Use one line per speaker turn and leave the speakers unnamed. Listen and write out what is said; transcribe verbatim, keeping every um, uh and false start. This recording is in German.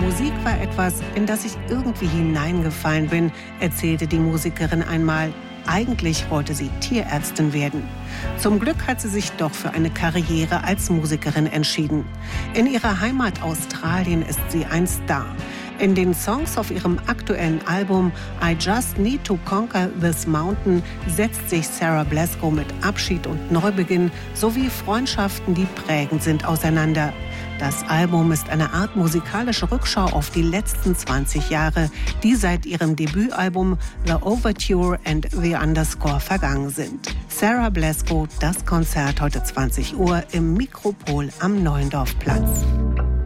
Musik war etwas, in das ich irgendwie hineingefallen bin, erzählte die Musikerin einmal. Eigentlich wollte sie Tierärztin werden. Zum Glück hat sie sich doch für eine Karriere als Musikerin entschieden. In ihrer Heimat Australien ist sie ein Star. In den Songs auf ihrem aktuellen Album I Just Need to Conquer This Mountain setzt sich Sarah Blasko mit Abschied und Neubeginn sowie Freundschaften, die prägend sind, auseinander. Das Album ist eine Art musikalische Rückschau auf die letzten zwanzig Jahre, die seit ihrem Debütalbum The Overture and The Underscore vergangen sind. Sarah Blasko, das Konzert heute zwanzig Uhr im Mikropol am Neuendorfplatz.